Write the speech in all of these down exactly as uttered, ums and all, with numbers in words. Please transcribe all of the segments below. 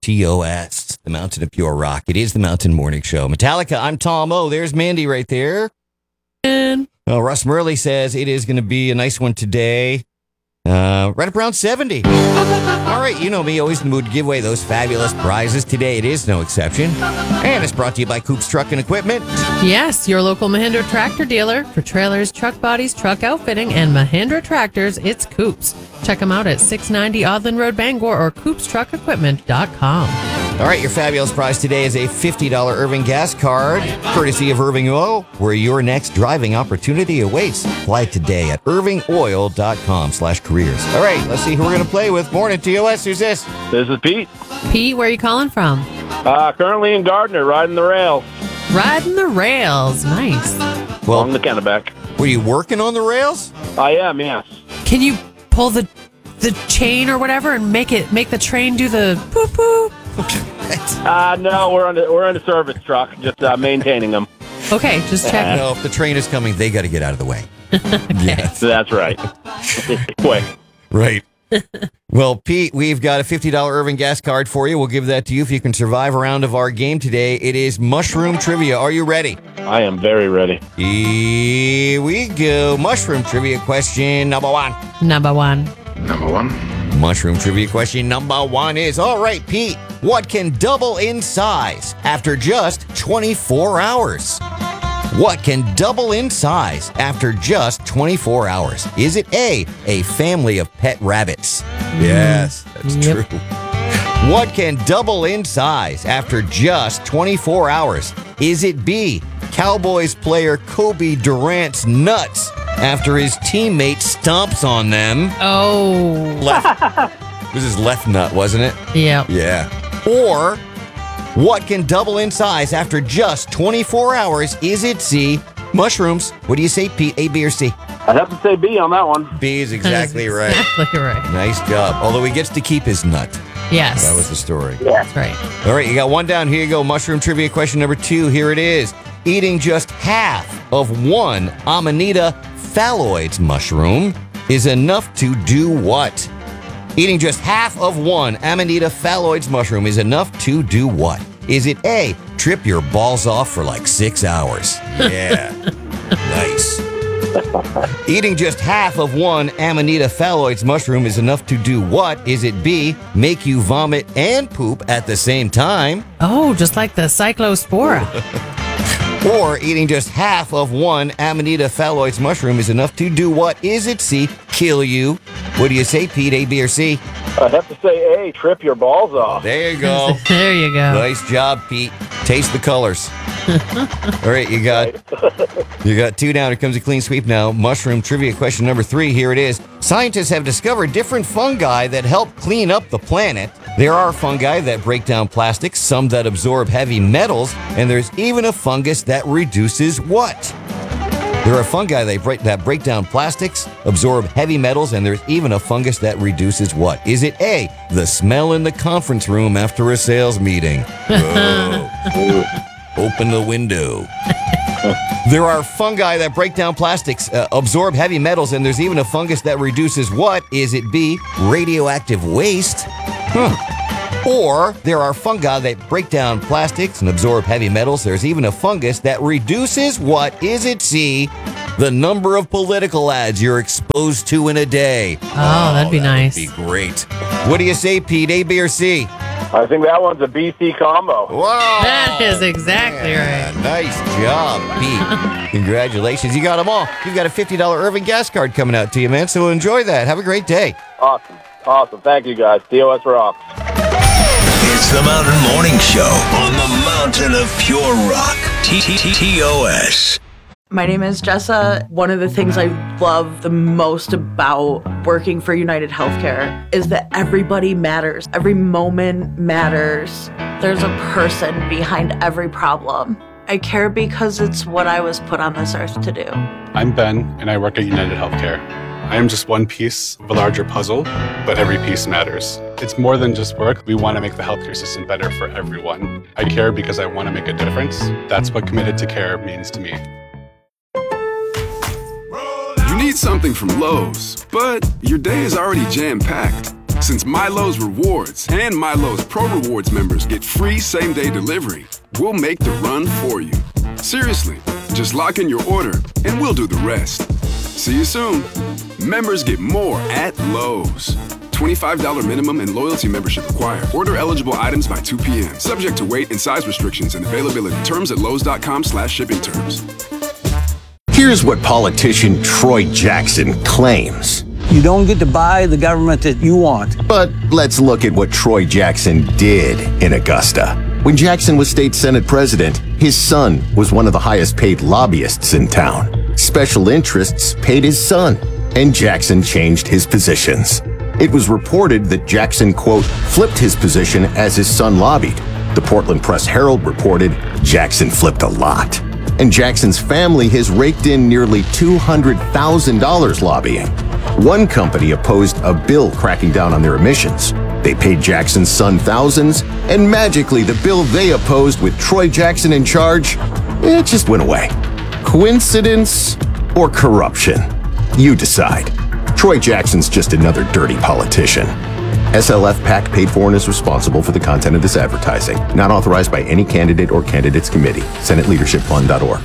T O S, the Mountain of Pure Rock. It is the Mountain Morning Show. Metallica, I'm Tom O. There's Mandy right there. And Uh, Russ Murley says it is going to be a nice one today. Uh, right up around seventy. All right, you know me, always in the mood to give away those fabulous prizes. Today it is no exception. And it's brought to you by Coops Truck and Equipment. yes, your local Mahindra tractor dealer for trailers, truck bodies, truck outfitting, and Mahindra tractors. It's Coops. Check them out at six ninety Odland Road, Bangor, or coops truck equipment dot com. All right, your fabulous prize today is a fifty dollars Irving gas card, courtesy of Irving Oil, where your next driving opportunity awaits. Apply today at irving oil dot com slash careers. All right, let's see who we're going to play with. Morning, T O S. Who's this? This is Pete. Pete, where are you calling from? Uh, currently in Gardner, riding the rails Riding the rails. Nice. along Well, the Kennebec. were you working on the rails? I am, yes. Can you pull the the chain or whatever and make it make the train do the poo poo? Uh, no, we're on the, we're in a service truck, just uh, maintaining them. Okay, just check. No, if the train is coming, they got to get out of the way. Yes. So that's right. Quick. Right. Well, Pete, we've got a fifty dollars Irving gas card for you. We'll give that to you if you can survive a round of our game today. It is Mushroom Trivia. Are you ready? I am very ready. Here we go. Mushroom Trivia question number one. Number one. Number one. Mushroom Trivia question number one is, all right, Pete, what can double in size after just twenty-four hours? What can double in size after just twenty-four hours? Is it A, a family of pet rabbits? Yes, that's Yep. true. What can double in size after just twenty-four hours? Is it B, Cowboys player Kobe Durant's nuts after his teammate stomps on them? Oh. Left. This is left nut, wasn't it? Yeah. Yeah. Or what can double in size after just twenty-four hours? Is it C, mushrooms? What do you say, Pete? A, B, or C? I'd have to say B on that one. B is exactly right. Exactly right. Nice job. Although he gets to keep his nut. Yes. That was the story. That's right. All right, you got one down. Here you go. Mushroom trivia question number two. Here it is. Eating just half of one Amanita phalloides mushroom is enough to do what? Eating just half of one Amanita phalloides mushroom is enough to do what? Is it A, trip your balls off for like six hours? Yeah. Nice. Eating just half of one Amanita phalloides mushroom is enough to do what? Is it B, make you vomit and poop at the same time? Oh, just like the cyclospora. Or eating just half of one Amanita phalloides mushroom is enough to do what? Is it C, kill you? What do you say, Pete? A, B, or C? I'd have to say A, trip your balls off. There you go. There you go. Nice job, Pete. Taste the colors. All right, you got you got two down. Here comes a clean sweep now. Mushroom trivia question number three. Here it is. Scientists have discovered different fungi that help clean up the planet. There are fungi that break down plastics, some that absorb heavy metals, and there's even a fungus that reduces what? There are fungi that break, that break down plastics, absorb heavy metals, and there's even a fungus that reduces what? Is it A, the smell in the conference room after a sales meeting? Whoa. Open the window. There are fungi that break down plastics, uh, absorb heavy metals, and there's even a fungus that reduces what? Is it B, radioactive waste? Huh. Or there are fungi that break down plastics and absorb heavy metals. There's even a fungus that reduces what? Is it C, the number of political ads you're exposed to in a day? Oh, that'd be that nice. Would be great. What do you say, Pete? A, B, or C? I think that one's a B C combo. Wow. That is exactly Yeah, right. nice job, Pete. Congratulations. You got them all. You've got a fifty dollars Irving gas card coming out to you, man. So enjoy that. Have a great day. Awesome. Awesome. Thank you, guys. T O S rocks. It's the Mountain Morning Show on the Mountain of Pure Rock. T T T O S. My name is Jessa. One of the things I love the most about working for United Healthcare is that everybody matters. Every moment matters. There's a person behind every problem. I care because it's what I was put on this earth to do. I'm Ben, and I work at United Healthcare. I am just one piece of a larger puzzle, but every piece matters. It's more than just work. We want to make the healthcare system better for everyone. I care because I want to make a difference. That's what committed to care means to me. You need something from Lowe's, but your day is already jam-packed. Since Milo's Rewards and Milo's Pro Rewards members get free same-day delivery, we'll make the run for you. Seriously, just lock in your order and we'll do the rest. See you soon. Members get more at Lowe's. twenty-five dollars minimum and loyalty membership required. Order eligible items by two p.m. Subject to weight and size restrictions and availability. Terms at lowes.com slash shipping terms. Here's what politician Troy Jackson claims. You don't get to buy the government that you want. But let's look at what Troy Jackson did in Augusta. When Jackson was state senate president, his son was one of the highest paid lobbyists in town. Special interests paid his son, and Jackson changed his positions. It was reported that Jackson, quote, flipped his position as his son lobbied. The Portland Press-Herald reported Jackson flipped a lot. And Jackson's family has raked in nearly two hundred thousand dollars lobbying. One company opposed a bill cracking down on their emissions. They paid Jackson's son thousands, and magically the bill they opposed with Troy Jackson in charge, it just went away. Coincidence or corruption? You decide. Troy Jackson's just another dirty politician. S L F PAC paid for and is responsible for the content of this advertising. Not authorized by any candidate or candidates committee. Senate Leadership Fund dot org.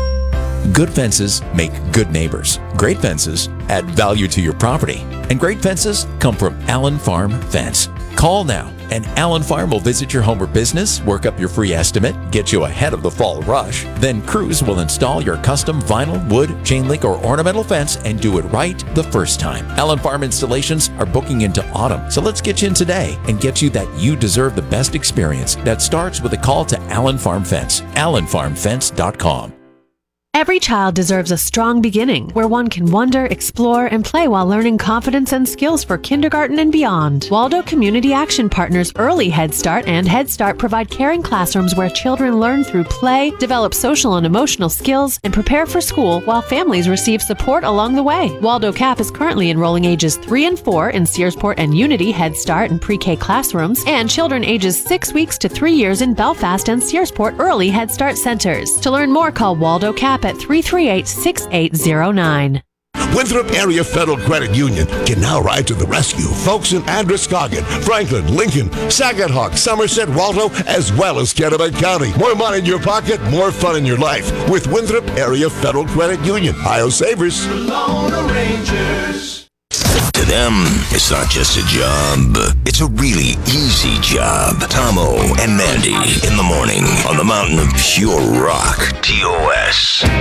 Good fences make good neighbors. Great fences add value to your property. And great fences come from Allen Farm Fence. Call now, and Allen Farm will visit your home or business, work up your free estimate, get you ahead of the fall rush. Then Crews will install your custom vinyl, wood, chain link, or ornamental fence and do it right the first time. Allen Farm installations are booking into autumn, so let's get you in today and get you that you deserve the best experience. That starts with a call to Allen Farm Fence. Allen Farm Fence dot com. Every child deserves a strong beginning where one can wonder, explore, and play while learning confidence and skills for kindergarten and beyond. Waldo Community Action Partners Early Head Start and Head Start provide caring classrooms where children learn through play, develop social and emotional skills, and prepare for school while families receive support along the way. Waldo Cap is currently enrolling ages three and four in Searsport and Unity Head Start and Pre-K classrooms, and children ages six weeks to three years in Belfast and Searsport Early Head Start centers. To learn more, call Waldo Cap at three three eight, six eight zero nine. Winthrop Area Federal Credit Union can now ride to the rescue folks in Androscoggin, Franklin, Lincoln, Saginaw, Somerset, Waldo, as well as Kennebec County. More money in your pocket, more fun in your life with Winthrop Area Federal Credit Union. Ohio Savers. To them, it's not just a job. It's a really easy job. Tomo and Mandy in the morning on the mountain of pure rock. T O S.